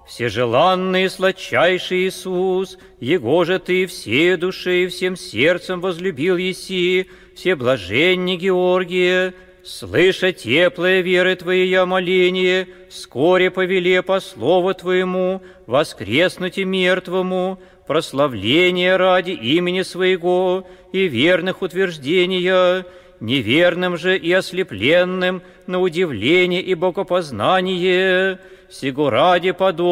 Всежеланный и сладчайший Иисус, Его же Ты всей душой и всем сердцем возлюбил еси, всеблаженный Георгие, слыша теплое веры Твоей моление, вскоре повеле по слову Твоему воскреснуть и мертвому, прославление ради имени Своего и верных утверждения, неверным же и ослепленным на удивление и богопознание, сего ради подобно